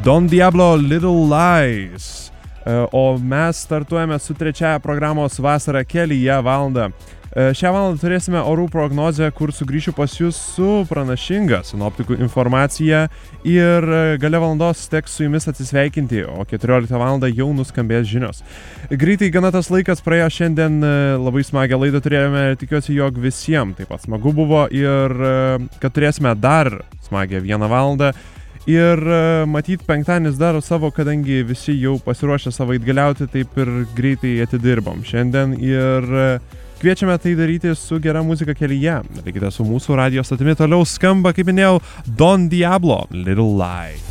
Don Diablo Little Lies. O mes startuojame su trečiaja programos Vasara kelyje valandą. Šią valandą turėsime orų prognozę, kur sugrįšiu pas jūs su pranašinga sinoptikų informacija ir gale valandos teks su jumis atsisveikinti, o 14 valandą jau nuskambės žinios. Greitai gana tas laikas praėjo, šiandien labai smagią laidą turėjome ir tikiuosi, jog visiems taip pat smagu buvo ir kad turėsime dar smagią 1 valandą. Ir matyt, penktadienis daro savo, kadangi visi jau pasiruošę savaitgaliauti, taip ir greitai atidirbom šiandien ir kviečiame tai daryti su gera muzika kelyje. Likite su mūsų radijo stotimi, toliau skamba, kaip minėjau, Don Diablo Little Lie.